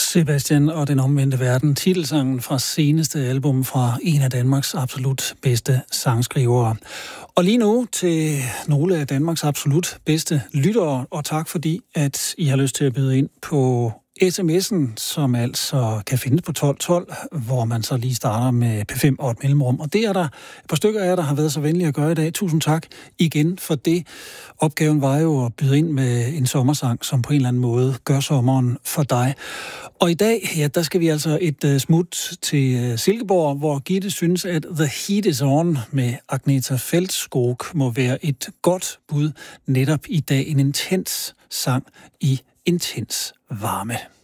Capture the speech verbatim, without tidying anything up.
Sebastian og den omvendte verden, titelsangen fra seneste album fra en af Danmarks absolut bedste sangskrivere. Og lige nu til nogle af Danmarks absolut bedste lyttere, og tak fordi, at I har lyst til at byde ind på sms'en, som altså kan findes på tolv tolv, hvor man så lige starter med P fem og et mellemrum. Og det er der et par stykker af jer, der har været så venlige at gøre i dag. Tusind tak igen for det. Opgaven var jo at byde ind med en sommersang, som på en eller anden måde gør sommeren for dig. Og i dag, ja, der skal vi altså et uh, smut til uh, Silkeborg, hvor Gitte synes, at The Heat Is On med Agnetha Fältskog må være et godt bud netop i dag. En intens sang i intens varme.